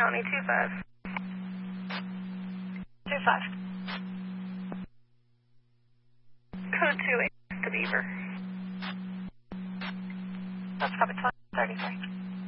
County 25. 25. Code 28 to Beaver. That's probably 2033.